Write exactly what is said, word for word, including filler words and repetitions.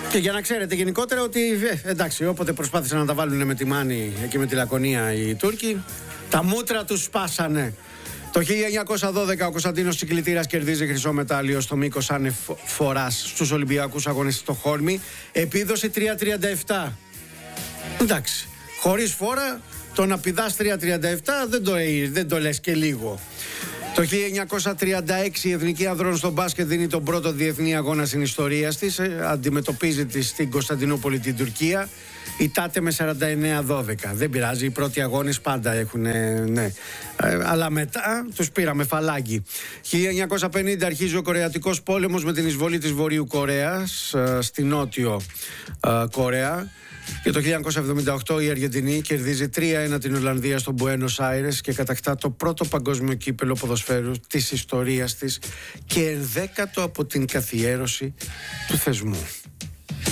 Και για να ξέρετε γενικότερα ότι ε, εντάξει, όποτε προσπάθησαν να τα βάλουν με τη Μάνη και με τη Λακωνία οι Τούρκοι, τα μούτρα τους σπάσανε. Το χίλια εννιακόσια δώδεκα ο Κωνσταντίνος Τσικλητήρας κερδίζει χρυσό μετάλλιο στο μήκος άνευ φοράς στους Ολυμπιακούς Αγώνες στο Χόρμη. Επίδοση τρία τριάντα επτά. Εντάξει, χωρίς φόρα, το να πηδάς τρία τριάντα επτά δεν το, δεν το λες και λίγο. Το χίλια εννιακόσια τριάντα έξι η Εθνική Ανδρών στο μπάσκετ δίνει τον πρώτο διεθνή αγώνα στην ιστορία της. Ε, αντιμετωπίζει τη στην Κωνσταντινούπολη την Τουρκία. Ητάται με σαράντα εννέα δώδεκα. Δεν πειράζει, οι πρώτοι αγώνες πάντα έχουν. Ναι. Ε, αλλά μετά τους πήραμε φαλάκι. χίλια εννιακόσια πενήντα αρχίζει ο Κορεατικός πόλεμος με την εισβολή της Βορείου Κορέας ε, στη Νότιο ε, Κορέα. Και το χίλια εννιακόσια εβδομήντα οκτώ η Αργεντινή κερδίζει τρία ένα την Ολλανδία στο Μπουένος Άιρες και κατακτά το πρώτο παγκόσμιο κύπελο ποδοσφαίρου της ιστορίας της και ενδέκατο από την καθιέρωση του θεσμού.